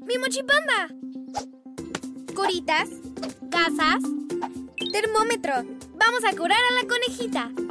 ¡Mi mochipanda! Curitas, casas, termómetro. ¡Vamos a curar a la conejita!